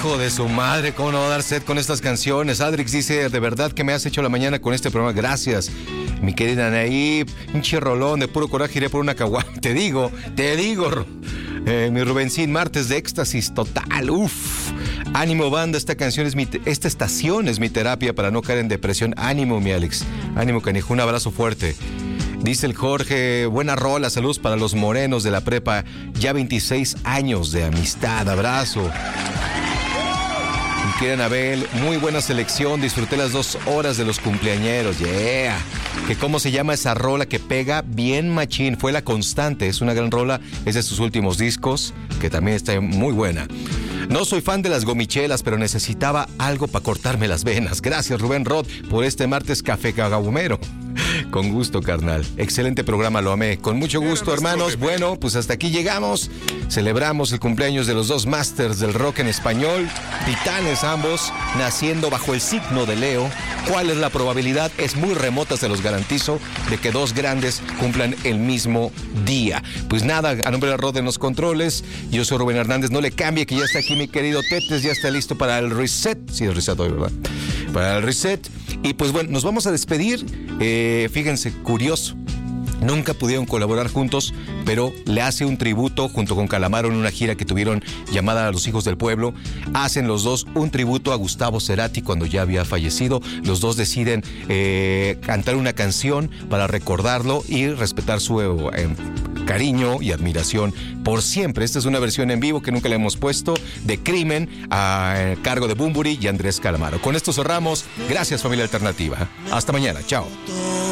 Hijo de su madre, ¿cómo no va a dar sed con estas canciones? Adrix dice, de verdad que me has hecho la mañana con este programa, gracias. Mi querida Anaí, un chirrolón de puro coraje, iré por una caguama. Te digo. Mi Rubencín, martes de éxtasis total, uff. Ánimo banda, esta estación es mi terapia para no caer en depresión. Ánimo, mi Alex, ánimo canijo, un abrazo fuerte. Dice el Jorge, buena rola, saludos para los morenos de la prepa, ya 26 años de amistad, abrazo. Mi querida Anabel, muy buena selección, disfruté las 2 horas de los cumpleañeros, yeah. Que cómo se llama esa rola que pega bien machín, fue La Constante, es una gran rola, es de sus últimos discos, que también está muy buena. No soy fan de las gomichelas, pero necesitaba algo para cortarme las venas. Gracias, Rubén Roth, por este martes café cagabumero. Con gusto, carnal. Excelente programa, lo amé. Con mucho gusto, hermanos. Bueno, pues hasta aquí llegamos. Celebramos el cumpleaños de los 2 másters del rock en español. Titanes ambos, naciendo bajo el signo de Leo. ¿Cuál es la probabilidad? Es muy remota, se los garantizo, de que 2 grandes cumplan el mismo día. Pues nada, a nombre de Rod en los controles, yo soy Rubén Hernández. No le cambie, que ya está aquí mi querido Tetes, ya está listo para el reset. Sí, el reset hoy, ¿verdad? Para el reset. Y pues bueno, nos vamos a despedir. Fíjense, curioso. Nunca pudieron colaborar juntos, pero le hace un tributo junto con Calamaro en una gira que tuvieron llamada Los Hijos del Pueblo. Hacen los dos un tributo a Gustavo Cerati cuando ya había fallecido. Los dos deciden cantar una canción para recordarlo y respetar su cariño y admiración por siempre. Esta es una versión en vivo que nunca le hemos puesto, de Crimen, a cargo de Bunbury y Andrés Calamaro. Con esto cerramos. Gracias, familia alternativa. Hasta mañana. Chao.